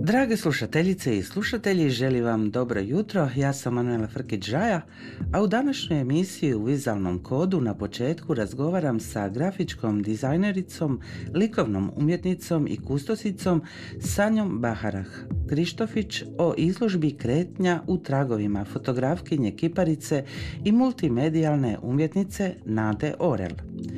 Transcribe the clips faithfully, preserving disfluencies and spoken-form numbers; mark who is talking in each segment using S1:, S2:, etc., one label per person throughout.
S1: Drage slušateljice i slušatelji, želim vam dobro jutro. Ja sam Manuela Frkić-Žaja, a u današnjoj emisiji u Vizualnom kodu na početku razgovaram sa grafičkom dizajnericom, likovnom umjetnicom i kustosicom Sanjom Baharah Krištofić o izložbi kretnja u tragovima fotografkinje, kiparice i multimedijalne umjetnice Nade Orel.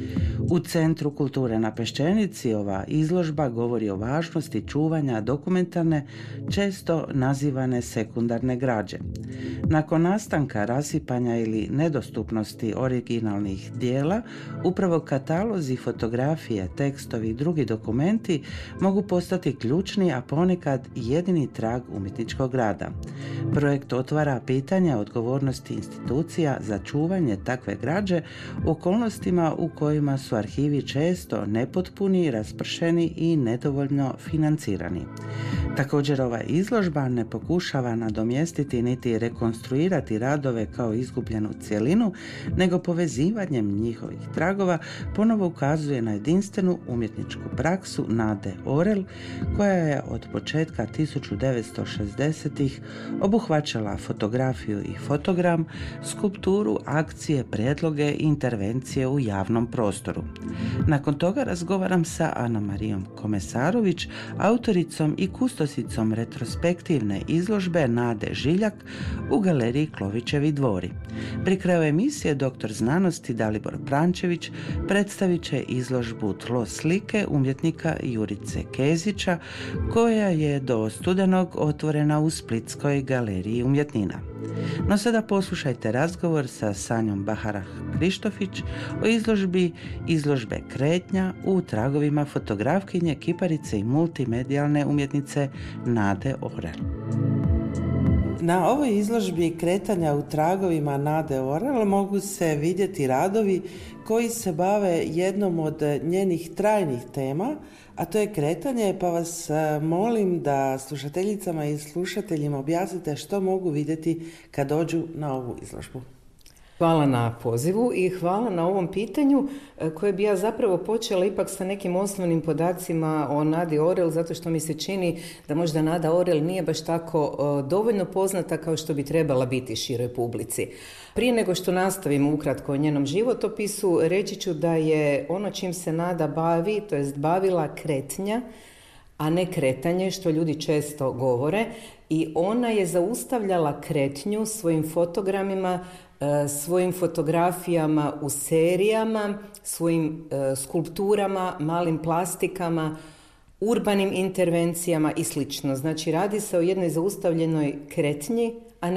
S1: U Centru kulture na Peščenici ova izložba govori o važnosti čuvanja dokumentarne, često nazivane sekundarne građe. Nakon nastanka rasipanja ili nedostupnosti originalnih dijela, upravo katalozi, fotografije, tekstovi i drugi dokumenti mogu postati ključni, a ponekad jedini trag umjetničkog rada. Projekt otvara pitanje odgovornosti institucija za čuvanje takve građe u okolnostima u kojima su arhivi često nepotpuni, raspršeni i nedovoljno financirani. Također ova izložba ne pokušava nadomjestiti niti rekonstruirati radove kao izgubljenu cjelinu, nego povezivanjem njihovih tragova ponovo ukazuje na jedinstvenu umjetničku praksu Nade Orel, koja je od početka tisuću devetsto šezdesetih obuhvaćala fotografiju i fotogram, skulpturu, akcije, prijedloge i intervencije u javnom prostoru. Nakon toga razgovaram sa Ana-Marijom Komesarović, autoricom i kustosicom retrospektivne izložbe Nade Žiljak u galeriji Klovićevi dvori. Pri kraju emisije doktor znanosti Dalibor Prančević predstavit će izložbu Tlo slike umjetnika Jurice Kezića, koja je do studenog otvorena u Splitskoj galeriji umjetnina. No sada poslušajte razgovor sa Sanjom Baharah Krištofić o izložbi izložbe kretnja u tragovima fotografkinje, kiparice i multimedijalne umjetnice Nade Orel. Na ovoj izložbi kretanja u tragovima Nade Orel mogu se vidjeti radovi koji se bave jednom od njenih trajnih tema, a to je kretanje, pa vas molim da slušateljicama i slušateljima objasnite što mogu vidjeti kad dođu na ovu izložbu.
S2: Hvala na pozivu i hvala na ovom pitanju koje bi ja zapravo počela ipak sa nekim osnovnim podacima o Nadi Orel, zato što mi se čini da možda Nada Orel nije baš tako dovoljno poznata kao što bi trebala biti široj publici. Prije nego što nastavim ukratko o njenom životopisu, reći ću da je ono čim se Nada bavi, to jest bavila kretnja, a ne kretanje, što ljudi često govore, i ona je zaustavljala kretnju svojim fotogramima, svojim fotografijama u serijama, svojim skulpturama, malim plastikama, urbanim intervencijama i slično. Znači, radi se o jednoj zaustavljenoj kretnji, a ne